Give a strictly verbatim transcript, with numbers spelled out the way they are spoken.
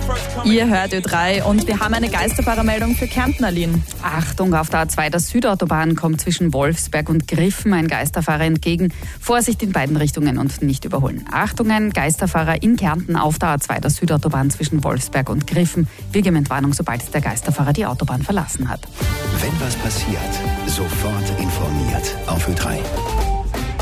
Ihr hört Ö drei und wir haben eine Geisterfahrermeldung für Kärnten, Aline. Achtung, auf der A zwei der Südautobahn kommt zwischen Wolfsberg und Griffen ein Geisterfahrer entgegen. Vorsicht in beiden Richtungen und nicht überholen. Achtung, ein Geisterfahrer in Kärnten auf der A zwei der Südautobahn zwischen Wolfsberg und Griffen. Wegementwarnung, sobald der Geisterfahrer die Autobahn verlassen hat. Wenn was passiert, sofort informiert auf Ö drei.